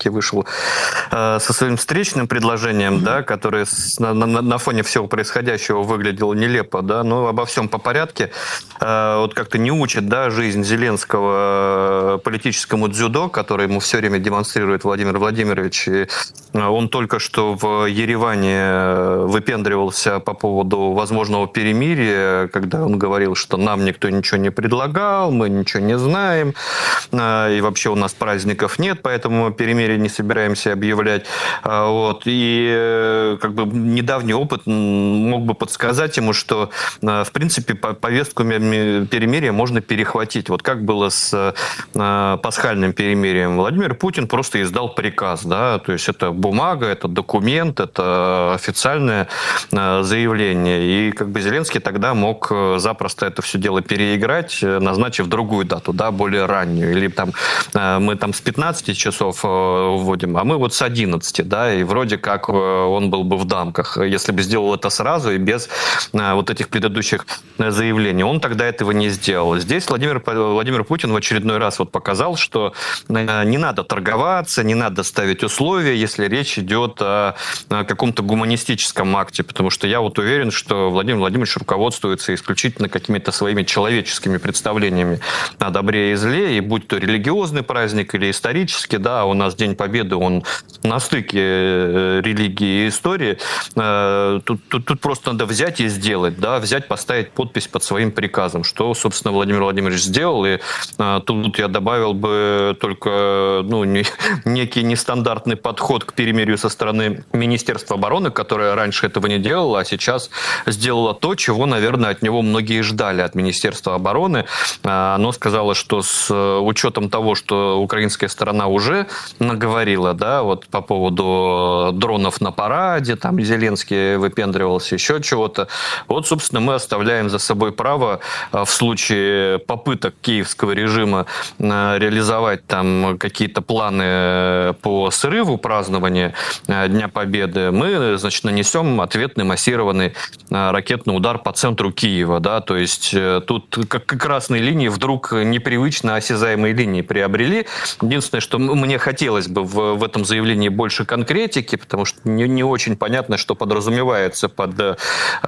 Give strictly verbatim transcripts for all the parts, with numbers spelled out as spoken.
Зеленский вышел со своим встречным предложением, mm-hmm. да, которое на, на, на фоне всего происходящего выглядело нелепо, да, но обо всем по порядке. Вот как-то не учит, да, жизнь Зеленского политическому дзюдо, которое ему все время демонстрирует Владимир Владимирович. И он только что в Ереване выпендривался по поводу возможного перемирия, когда он говорил, что нам никто ничего не предлагал, мы ничего не знаем, и вообще у нас праздников нет, поэтому мы перемирие не собираемся объявлять. Вот. И как бы недавний опыт мог бы подсказать ему, что в принципе повестку перемирия можно перехватить. Вот как было с пасхальным перемирием. Владимир Путин просто издал приказ, да, то есть это бумага, это документ, это официальное заявление. И как бы Зеленский тогда мог запросто это все дело переиграть, назначив другую дату, да, более раннюю. Или там мы там с пятнадцати часов вводим, а мы вот с одиннадцати, да, и вроде как он был бы в дамках, если бы сделал это сразу и без вот этих предыдущих заявлений. Он тогда этого не сделал. Здесь Владимир, Владимир Путин в очередной раз вот показал, что не надо торговаться, не надо ставить условия, если речь идет о каком-то гуманистическом акте, потому что я вот уверен, что Владимир Владимирович руководствуется исключительно какими-то своими человеческими представлениями о добре и зле, и будь то религиозный праздник или исторический, да, у нас День Победы, он на стыке религии и истории, тут, тут, тут просто надо взять и сделать, да, взять, поставить подпись под своим приказом, что, собственно, Владимир Владимирович сделал, и тут я добавил бы только, ну, некий нестандартный подход к перемирию со стороны Министерства обороны, которое раньше этого не делало, а сейчас сделало то, чего, наверное, от него многие ждали, от Министерства обороны. Оно сказало, что с учетом того, что украинская сторона уже наговорила, да, вот по поводу дронов на параде, там Зеленский выпендривался, еще чего-то, вот, собственно, мы оставляем за собой право в случае попыток киевского режима реализовать там какие-то планы по срыву празднования Дня Победы, мы, значит, нанесем ответный массированный ракетный удар по центру Киева, да, то есть тут как красные линии вдруг непривычно осязаемые линии приобрели. Единственное, что мне хотелось бы в, в этом заявлении больше конкретики, потому что не, не очень понятно, что подразумевается под э,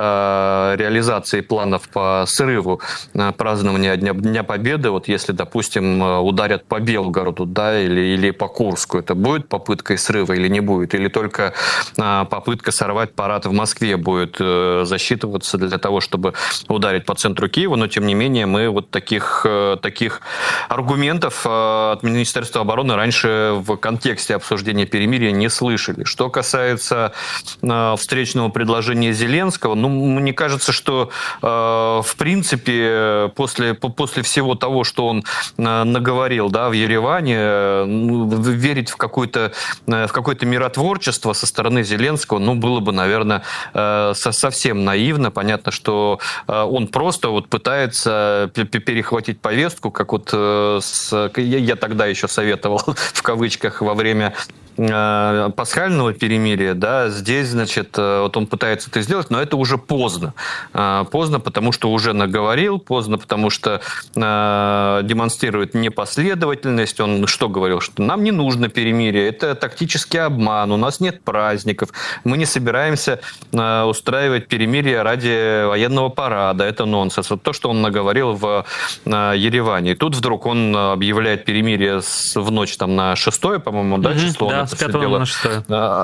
реализацией планов по срыву э, празднования Дня, Дня Победы. Вот если, допустим, ударят по Белгороду, да, или, или по Курску, это будет попыткой срыва или не будет? Или только э, попытка сорвать парад в Москве будет э, засчитываться для того, чтобы ударить по центру Киева? Но, тем не менее, мы вот таких, э, таких аргументов э, от Министерства обороны раньше в контексте обсуждения перемирия не слышали. Что касается э, встречного предложения Зеленского, ну, мне кажется, что э, в принципе после, после всего того, что он э, наговорил, да, в Ереване, э, верить в какое-то, э, в какое-то миротворчество со стороны Зеленского, ну, было бы, наверное, э, со, совсем наивно. Понятно, что э, он просто вот пытается перехватить повестку, как вот э, с, я, я тогда еще советовал в кавычках во время пасхального перемирия, да, здесь, значит, вот он пытается это сделать, но это уже поздно. Поздно, потому что уже наговорил, поздно, потому что демонстрирует непоследовательность. Он что говорил? Что нам не нужно перемирие, это тактический обман, у нас нет праздников, мы не собираемся устраивать перемирие ради военного парада, это нонсенс. Вот то, что он наговорил в Ереване. И тут вдруг он объявляет перемирие в ночь там, на шестое, по-моему, да, число? Да, с пятого на шестое.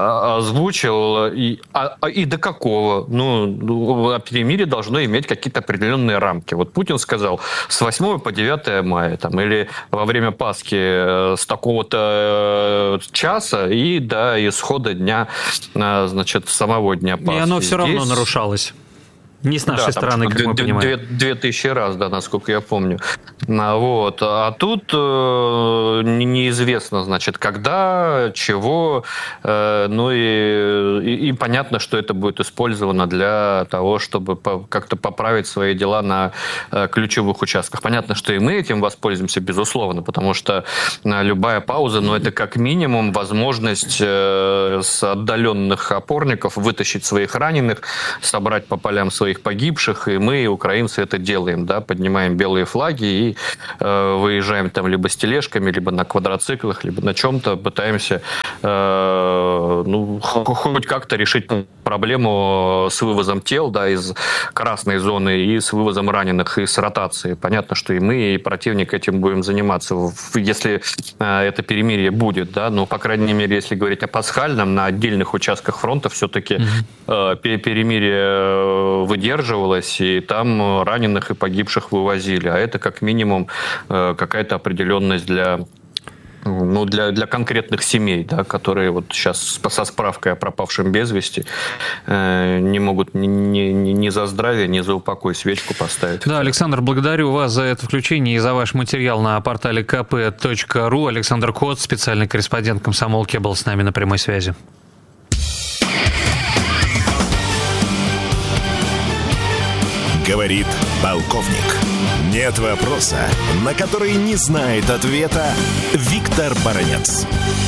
Озвучил. И, а, и до какого? Ну, перемирие должно иметь какие-то определенные рамки. Вот Путин сказал, с восьмого по девятое мая, там, или во время Пасхи с такого-то часа и до исхода дня, значит, самого дня Пасхи. И оно все Здесь... равно нарушалось. Не с нашей да, стороны, как мы понимаем. Две, две тысячи раз, да, насколько я помню. Вот. А тут э, неизвестно, значит, когда, чего. Э, ну и, и, и понятно, что это будет использовано для того, чтобы по, как-то поправить свои дела на э, ключевых участках. Понятно, что и мы этим воспользуемся, безусловно, потому что э, любая пауза, ну это как минимум возможность э, с отдаленных опорников вытащить своих раненых, собрать по полям своих своих погибших, и мы, украинцы, это делаем, да, поднимаем белые флаги и э, выезжаем там либо с тележками, либо на квадроциклах, либо на чем-то, пытаемся э, ну, хоть как-то решить проблему с вывозом тел, да, из красной зоны и с вывозом раненых, и с ротацией. Понятно, что и мы, и противник этим будем заниматься, если э, это перемирие будет, да, но, по крайней мере, если говорить о пасхальном, на отдельных участках фронта все-таки mm-hmm. э, перемирие выдерживалось, и там раненых и погибших вывозили, а это как минимум э, какая-то определенность для ну, для, для конкретных семей, да, которые вот сейчас со справкой о пропавшем без вести э, не могут ни, ни, ни за здравие, ни за упокой свечку поставить. Да, Александр, благодарю вас за это включение и за ваш материал на портале ка пэ точка ру. Александр Коц, специальный корреспондент «Комсомолки», был с нами на прямой связи. Говорит полковник. Нет вопроса, на который не знает ответа Виктор Баранец.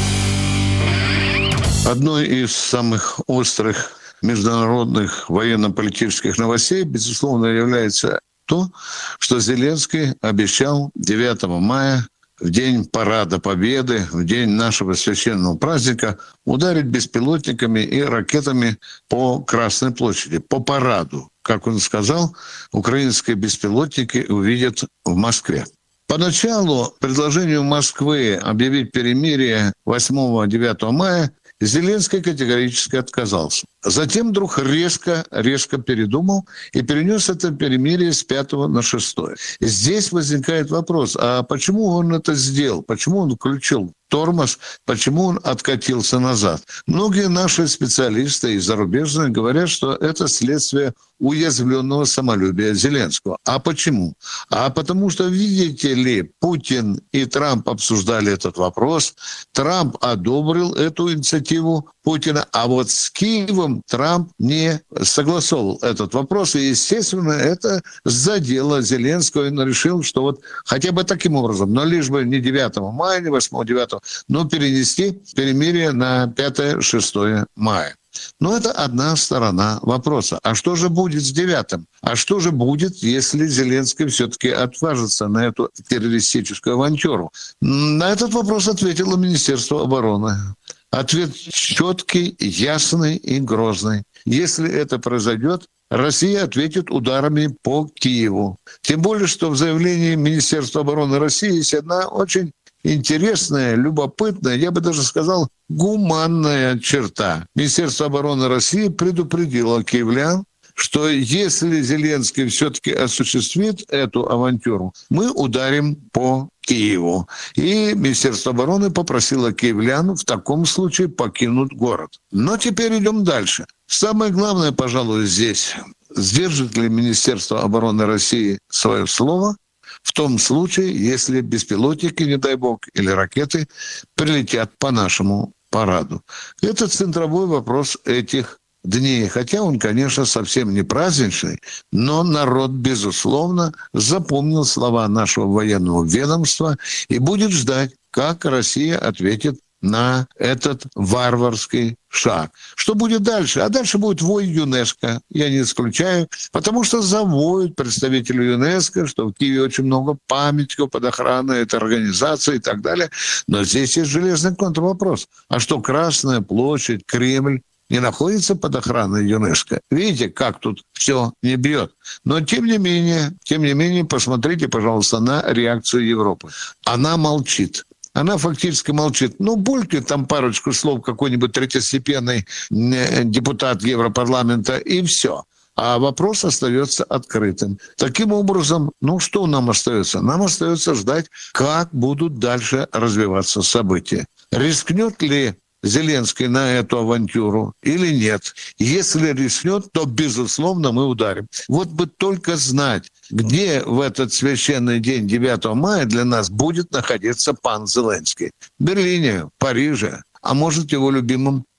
Одной из самых острых международных военно-политических новостей, безусловно, является то, что Зеленский обещал девятого мая, в день Парада Победы, в день нашего священного праздника, ударить беспилотниками и ракетами по Красной площади, по параду. Как он сказал, украинские беспилотники увидят в Москве. Поначалу предложению Москвы объявить перемирие восьмого-девятого мая Зеленский категорически отказался. Затем вдруг резко, резко передумал и перенес это перемирие с пятого на шестое. И здесь возникает вопрос, а почему он это сделал? Почему он включил тормоз? Почему он откатился назад? Многие наши специалисты и зарубежные говорят, что это следствие уязвленного самолюбия Зеленского. А почему? А потому что, видите ли, Путин и Трамп обсуждали этот вопрос. Трамп одобрил эту инициативу Путина, а вот с Киевом Трамп не согласовал этот вопрос. И, естественно, это задело Зеленского. И он решил, что вот хотя бы таким образом, но лишь бы не девятого мая, не восьмого-девятого, но перенести перемирие на пятое-шестое мая. Но это одна сторона вопроса. А что же будет с девятым? А что же будет, если Зеленский все-таки отважится на эту террористическую авантюру? На этот вопрос ответило Министерство обороны. Ответ четкий, ясный и грозный. Если это произойдет, Россия ответит ударами по Киеву. Тем более, что в заявлении Министерства обороны России есть одна очень интересная, любопытная, я бы даже сказал, гуманная черта. Министерство обороны России предупредило киевлян, что если Зеленский все-таки осуществит эту авантюру, мы ударим по Киеву. И Министерство обороны попросило киевлян в таком случае покинуть город. Но теперь идем дальше. Самое главное, пожалуй, здесь, сдержит ли Министерство обороны России свое слово в том случае, если беспилотники, не дай бог, или ракеты прилетят по нашему параду. Это центровой вопрос этих дней. Хотя он, конечно, совсем не праздничный, но народ, безусловно, запомнил слова нашего военного ведомства и будет ждать, как Россия ответит на этот варварский шаг. Что будет дальше? А дальше будет вой ЮНЕСКО, я не исключаю, потому что завоют представители ЮНЕСКО, что в Киеве очень много памятников под охраной этой организации и так далее. Но здесь есть железный контрвопрос. А что Красная площадь, Кремль не находится под охраной ЮНЕСКО? Видите, как тут все не бьет. Но тем не менее, тем не менее, посмотрите, пожалуйста, на реакцию Европы. Она молчит. Она фактически молчит. Ну, булькает там парочку слов какой-нибудь третьестепенный депутат Европарламента, и все. А вопрос остается открытым. Таким образом, ну, что нам остается? Нам остается ждать, как будут дальше развиваться события. Рискнет ли Зеленский на эту авантюру или нет? Если рискнет, то, безусловно, мы ударим. Вот бы только знать, где в этот священный день девятого мая для нас будет находиться пан Зеленский. В Берлине, в Париже, а может, в его любимом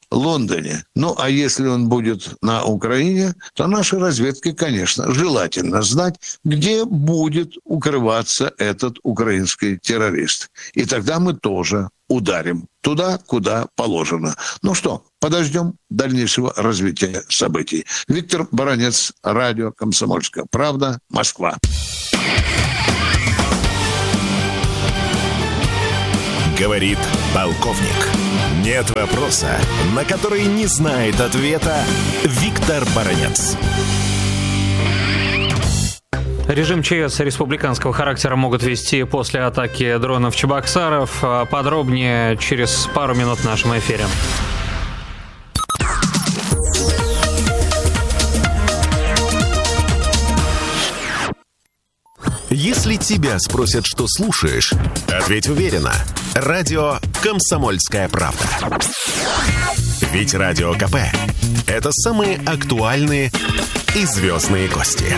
Лондоне. Ну, а если он будет на Украине, то нашей разведке, конечно, желательно знать, где будет укрываться этот украинский террорист. И тогда мы тоже ударим туда, куда положено. Ну что, подождем дальнейшего развития событий. Виктор Баранец, радио «Комсомольская правда», Москва. Говорит полковник. Нет вопроса, на который не знает ответа Виктор Баранец. Режим ЧС республиканского характера могут вести после атаки дронов Чебоксаров. Подробнее через пару минут в нашем эфире. Если тебя спросят, что слушаешь, ответь уверенно. Радио «Комсомольская правда». Ведь Радио КП – это самые актуальные и звездные гости.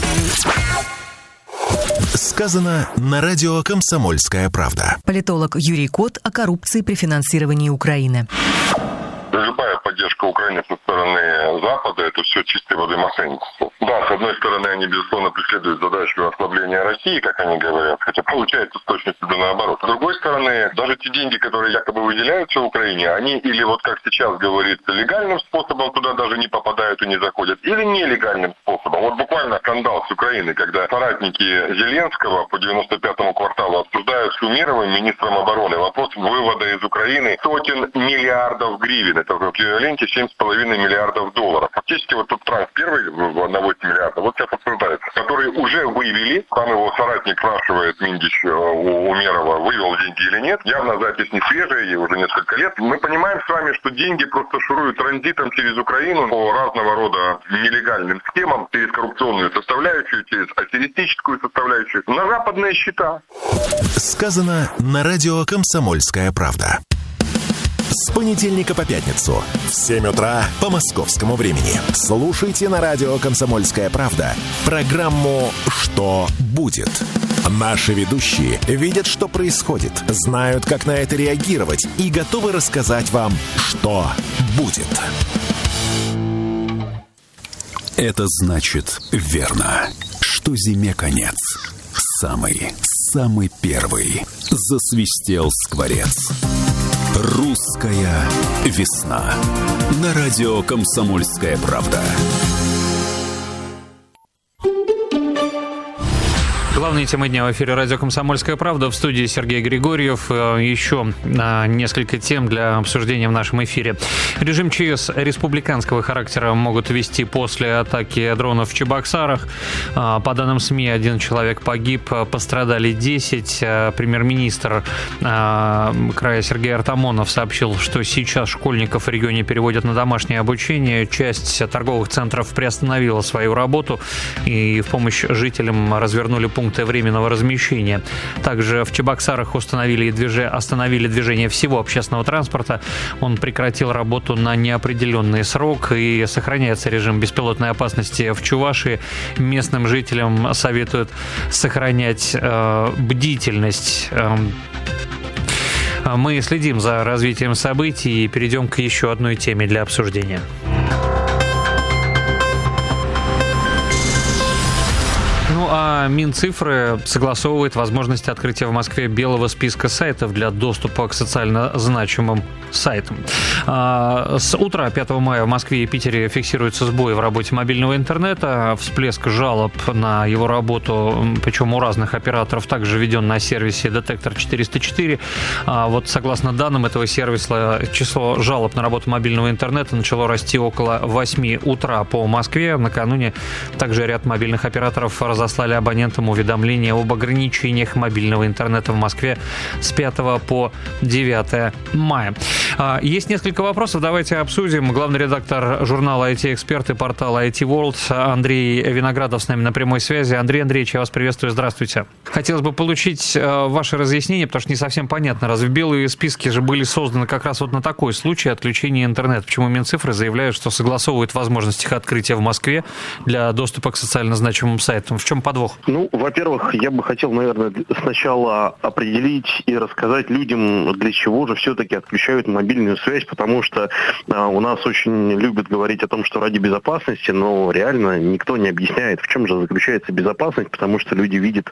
Сказано на радио «Комсомольская правда». Политолог Юрий Кот о коррупции при финансировании Украины. Любая поддержка Украины со стороны Запада – это все чистой воды мошенничество. Да, с одной стороны, они, безусловно, преследуют задачу ослабления России, как они говорят, хотя получается с точностью да наоборот. С другой стороны, даже те деньги, которые якобы выделяются Украине, они или вот как сейчас говорится, легальным способом туда даже не попадают и не заходят, или нелегальным способом. Вот буквально скандал с Украиной, когда соратники Зеленского по девяносто пятому кварталу обсуждают с Умеровым, министром обороны, вопрос вывода из Украины сотен миллиардов гривен. Это в эквиваленте семь с половиной миллиардов долларов. Фактически вот тут транс первый на восемь миллиардов, вот сейчас обсуждается, который уже вывели. Там его соратник спрашивает, Миндич у Умерова, вывел деньги или нет. Явно запись не свежая, ей уже несколько лет. Мы понимаем с вами, что деньги просто шуруют транзитом через Украину по разного рода нелегальным схемам, через коррупционную составляющую, через аферистическую составляющую, на западные счета. Сказано на радио «Комсомольская правда». С понедельника по пятницу в семь утра по московскому времени. Слушайте на радио «Комсомольская правда» программу «Что будет?». Наши ведущие видят, что происходит, знают, как на это реагировать и готовы рассказать вам, что будет. Это значит верно, что зиме конец. Самый, самый первый засвистел скворец. Русская весна. На радио «Комсомольская правда». Главные темы дня в эфире радио «Комсомольская правда». В студии Сергей Григорьев. Еще несколько тем для обсуждения в нашем эфире. Режим ЧС республиканского характера могут ввести после атаки дронов в Чебоксарах. По данным СМИ, один человек погиб, пострадали десять. Премьер-министр края Сергей Артамонов сообщил, что сейчас школьников в регионе переводят на домашнее обучение. Часть торговых центров приостановила свою работу и в помощь жителям развернули пункты временного размещения. Также в Чебоксарах установили и движ... остановили движение всего общественного транспорта. Он прекратил работу на неопределенный срок и сохраняется режим беспилотной опасности в Чувашии. Местным жителям советуют сохранять э, бдительность. Э, мы следим за развитием событий и перейдем к еще одной теме для обсуждения. Ну а Минцифры согласовывает возможность открытия в Москве белого списка сайтов для доступа к социально значимым сайтам. С утра пятого мая в Москве и Питере фиксируются сбои в работе мобильного интернета. Всплеск жалоб на его работу, причем у разных операторов, также введен на сервисе Детектор четыреста четыре. Вот согласно данным этого сервиса, число жалоб на работу мобильного интернета начало расти около восьми утра по Москве. Накануне также ряд мобильных операторов разослали абонентам уведомления об ограничениях мобильного интернета в Москве с пятого по девятое мая. Есть несколько вопросов, давайте обсудим. Главный редактор журнала ай ти-эксперт и портала ай ти World Андрей Виноградов с нами на прямой связи. Андрей Андреевич, я вас приветствую, здравствуйте. Хотелось бы получить ваше разъяснение, потому что не совсем понятно. Разве белые списки же были созданы как раз вот на такой случай отключения интернета? Почему Минцифры заявляют, что согласовывают возможность их открытия в Москве для доступа к социально значимым сайтам? В чем подвох? Ну, во-первых, я бы хотел, наверное, сначала определить и рассказать людям, для чего же все-таки отключают мобильную связь, потому что а, у нас очень любят говорить о том, что ради безопасности, но реально никто не объясняет, в чем же заключается безопасность, потому что люди видят,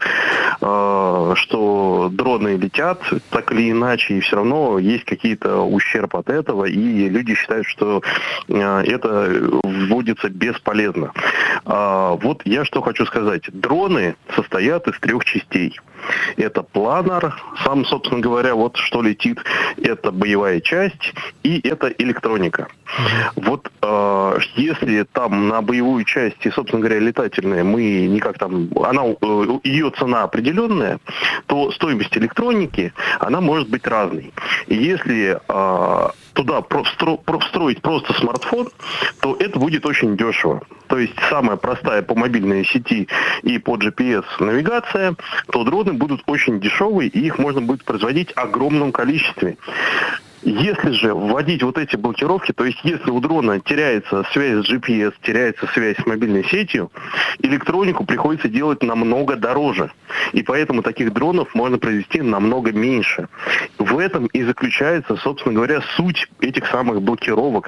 а, что дроны летят так или иначе, и все равно есть какие-то ущерб от этого, и люди считают, что а, это вводится бесполезно. А, вот я что хочу сказать. Дроны состоят из трех частей. Это планер, сам, собственно говоря, вот что летит, это боевая часть и это электроника. Вот э, если там на боевую часть и, собственно говоря, летательная, мы никак там, она, э, ее цена определенная, то стоимость электроники, она может быть разной. И если э, туда встроить просто смартфон, то это будет очень дешево. То есть самая простая по мобильной сети и по джи пи эс навигация, то дроны будут очень дешевые, и их можно будет производить в огромном количестве. Если же вводить вот эти блокировки, то есть если у дрона теряется связь с джи пи эс, теряется связь с мобильной сетью, электронику приходится делать намного дороже. И поэтому таких дронов можно произвести намного меньше. В этом и заключается, собственно говоря, суть этих самых блокировок.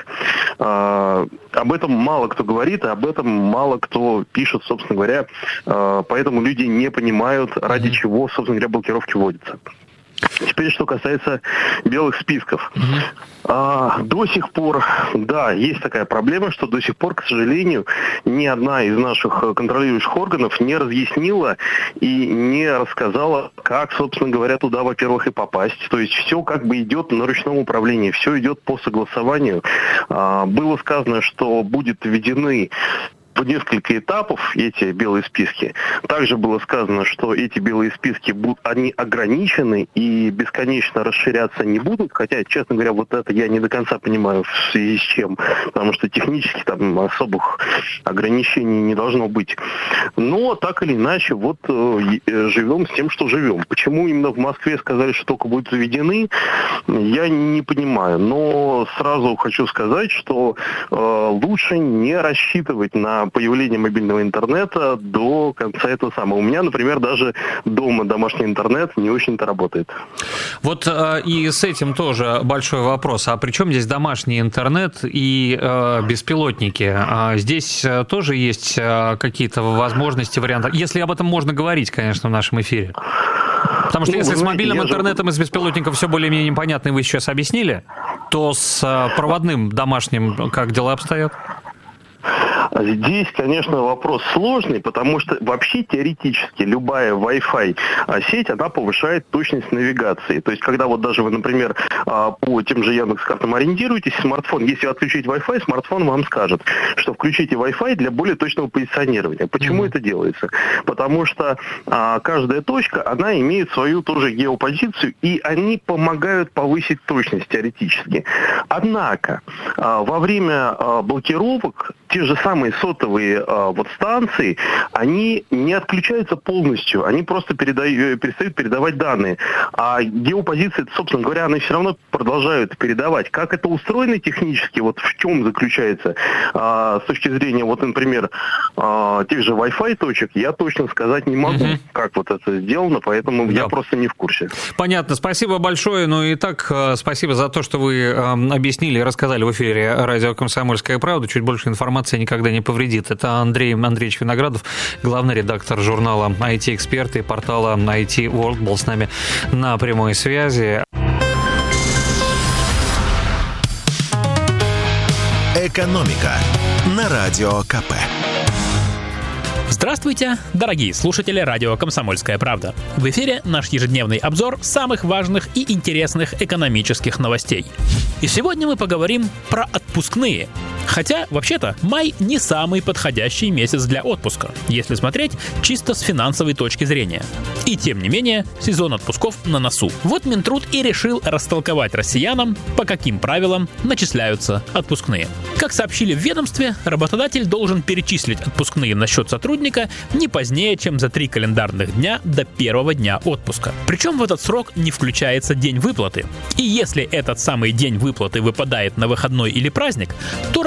А, об этом мало кто говорит, а об этом мало кто пишет, собственно говоря. А, поэтому люди не понимают, ради чего, собственно говоря, блокировки вводятся. Теперь, что касается белых списков. Mm-hmm. А, до сих пор, да, есть такая проблема, что до сих пор, к сожалению, ни одна из наших контролирующих органов не разъяснила и не рассказала, как, собственно говоря, туда, во-первых, и попасть. То есть все как бы идет на ручном управлении, все идет по согласованию. А, было сказано, что будут введены в несколько этапов эти белые списки. Также было сказано, что эти белые списки будут, они ограничены и бесконечно расширяться не будут, хотя, честно говоря, вот это я не до конца понимаю, в связи с чем, потому что технически там особых ограничений не должно быть. Но так или иначе, вот э, живем с тем, что живем. Почему именно в Москве сказали, что только будут заведены, я не понимаю. Но сразу хочу сказать, что э, лучше не рассчитывать на появления мобильного интернета до конца этого самого. У меня, например, даже дома домашний интернет не очень-то работает. Вот э, и с этим тоже большой вопрос. А при чем здесь домашний интернет и э, беспилотники? А здесь тоже есть э, какие-то возможности, варианты? Если об этом можно говорить, конечно, в нашем эфире. Потому что ну, если с мобильным интернетом же... и с беспилотником все более-менее непонятно, и вы сейчас объяснили, то с э, проводным домашним как дела обстоят? Здесь, конечно, вопрос сложный, потому что вообще теоретически любая Wi-Fi сеть, она повышает точность навигации. То есть, когда вот даже вы, например, по тем же Яндекс.Картам ориентируетесь, смартфон, если отключить Wi-Fi, смартфон вам скажет, что включите Wi-Fi для более точного позиционирования. Почему mm-hmm. это делается? Потому что а, каждая точка, она имеет свою тоже геопозицию, и они помогают повысить точность теоретически. Однако, а, во время а, блокировок те же самые сотовые а, вот станции, они не отключаются полностью, они просто передают, перестают передавать данные. А геопозиции, собственно говоря, они все равно продолжают передавать. Как это устроено технически, вот в чем заключается, а, с точки зрения, вот, например, а, тех же Wi-Fi точек, я точно сказать не могу, угу. как вот это сделано, поэтому да. я просто не в курсе. Понятно, спасибо большое. Ну и так, спасибо за то, что вы объяснили и рассказали в эфире радио «Комсомольская правда». Чуть больше информации никогда не повредит. Это Андрей Андреевич Виноградов, главный редактор журнала ай ти-эксперты и портала ай ти World, был с нами на прямой связи. Экономика на Радио КП. Здравствуйте, дорогие слушатели радио «Комсомольская правда». В эфире наш ежедневный обзор самых важных и интересных экономических новостей. И сегодня мы поговорим про отпускные. Хотя, вообще-то, май не самый подходящий месяц для отпуска, если смотреть чисто с финансовой точки зрения. И тем не менее, сезон отпусков на носу. Вот Минтруд и решил растолковать россиянам, по каким правилам начисляются отпускные. Как сообщили в ведомстве, работодатель должен перечислить отпускные на счет сотрудника не позднее, чем за три календарных дня до первого дня отпуска. Причем в этот срок не включается день выплаты. И если этот самый день выплаты выпадает на выходной или праздник, то работодатель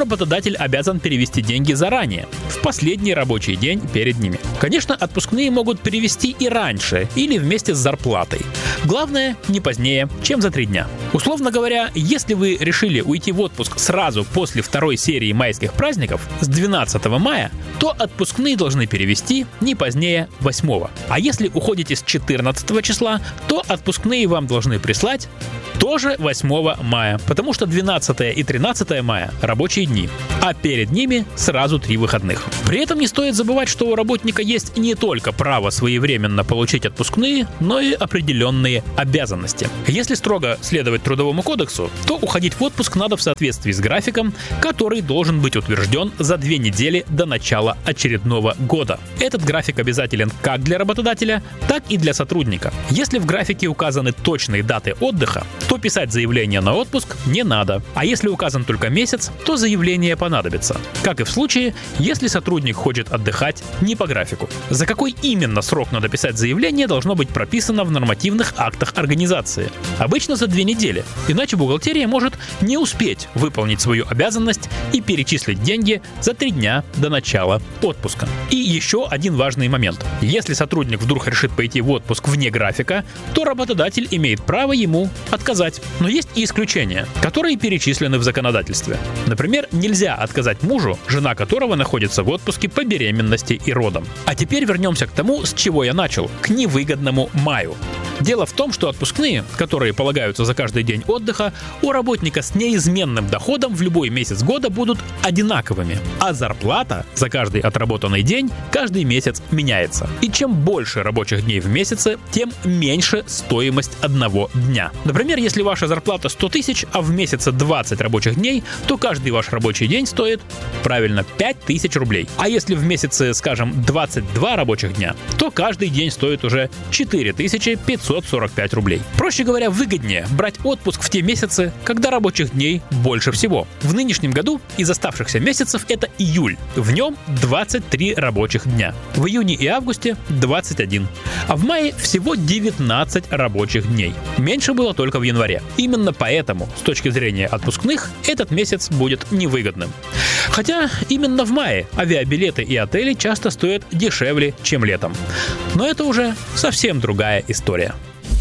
работодатель обязан перевести деньги заранее, в последний рабочий день перед ними. Конечно, отпускные могут перевести и раньше, или вместе с зарплатой. Главное, не позднее, чем за три дня. Условно говоря, если вы решили уйти в отпуск сразу после второй серии майских праздников, с двенадцатого мая, то отпускные должны перевести не позднее восьмого. А если уходите с четырнадцатого числа, то отпускные вам должны прислать тоже восьмого мая, потому что двенадцатое и тринадцатое мая – рабочие дни, а перед ними сразу три выходных. При этом не стоит забывать, что у работника есть не только право своевременно получить отпускные, но и определенные обязанности. Если строго следовать Трудовому кодексу, то уходить в отпуск надо в соответствии с графиком, который должен быть утвержден за две недели до начала очередного года. Этот график обязателен как для работодателя, так и для сотрудника. Если в графике указаны точные даты отдыха, то писать заявление на отпуск не надо. А если указан только месяц, то заявление понадобится. Как и в случае, если сотрудник хочет отдыхать не по графику. За какой именно срок надо писать заявление, должно быть прописано в нормативных актах организации. Обычно за две недели, иначе бухгалтерия может не успеть выполнить свою обязанность и перечислить деньги за три дня до начала отпуска. И еще один важный момент. Если сотрудник вдруг решит пойти в отпуск вне графика, то работодатель имеет право ему отказать. Но есть и исключения, которые перечислены в законодательстве. Например, нельзя отказать мужу, жена которого находится в отпуске по беременности и родам. А теперь вернемся к тому, с чего я начал, к невыгодному маю. Дело в том, что отпускные, которые полагаются за каждый день отдыха, у работника с неизменным доходом в любой месяц года будут одинаковыми, а зарплата за каждый отработанный день каждый месяц меняется. И чем больше рабочих дней в месяце, тем меньше стоимость одного дня. Например, если ваша зарплата сто тысяч, а в месяце двадцать рабочих дней, то каждый ваш рабочий день стоит, правильно, пять тысяч рублей. А если в месяце, скажем, двадцать два рабочих дня, то каждый день стоит уже четыре тысячи пятьсот сорок пять рублей. Проще говоря, выгоднее брать отпуск в те месяцы, когда рабочих дней больше всего. В нынешнем году из оставшихся месяцев это июль. В нем двадцать три рабочих дня. В июне и августе двадцать один. А в мае всего девятнадцать рабочих дней. Меньше было только в январе. Именно поэтому, с точки зрения отпускных, этот месяц будет невыгодным. Хотя именно в мае авиабилеты и отели часто стоят дешевле, чем летом. Но это уже совсем другая история.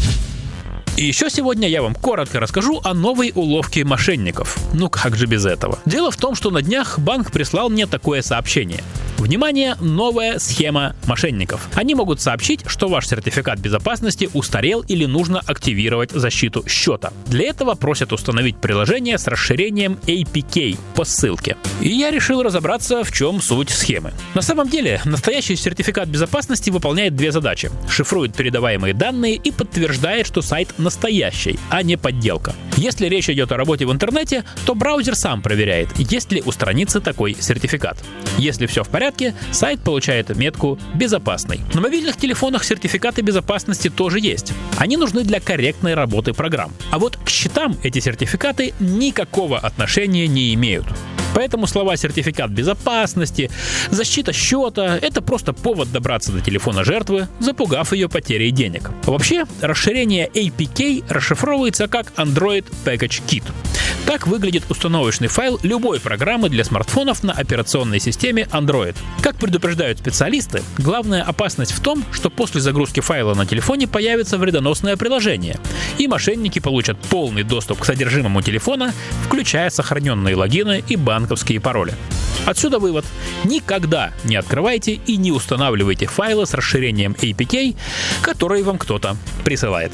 И еще сегодня я вам коротко расскажу о новой уловке мошенников. Ну как же без этого? Дело в том, что на днях банк прислал мне такое сообщение. Внимание, новая схема мошенников. Они могут сообщить, что ваш сертификат безопасности устарел или нужно активировать защиту счета. Для этого просят установить приложение с расширением эй пи кей по ссылке. И я решил разобраться, в чем суть схемы. На самом деле, настоящий сертификат безопасности выполняет две задачи. Шифрует передаваемые данные и подтверждает, что сайт настоящий, а не подделка. Если речь идет о работе в интернете, то браузер сам проверяет, есть ли у страницы такой сертификат. Если все в порядке, сайт получает метку «Безопасный». На мобильных телефонах сертификаты безопасности тоже есть. Они нужны для корректной работы программ. А вот к счетам эти сертификаты никакого отношения не имеют. Поэтому слова «сертификат безопасности», «защита счета» — это просто повод добраться до телефона жертвы, запугав ее потерей денег. Вообще, расширение эй пи кей расшифровывается как Android Package Kit. Так выглядит установочный файл любой программы для смартфонов на операционной системе Android. Как предупреждают специалисты, главная опасность в том, что после загрузки файла на телефоне появится вредоносное приложение, и мошенники получат полный доступ к содержимому телефона, включая сохраненные логины и банковские пароли. Отсюда вывод: никогда не открывайте и не устанавливайте файлы с расширением эй пи кей, которые вам кто-то присылает.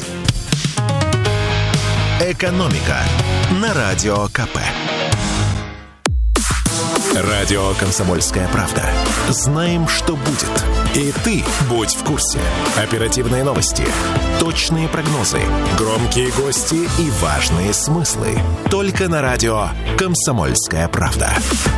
«Экономика» на Радио КП. Радио «Комсомольская правда». Знаем, что будет. И ты будь в курсе. Оперативные новости, точные прогнозы, громкие гости и важные смыслы. Только на радио «Комсомольская правда».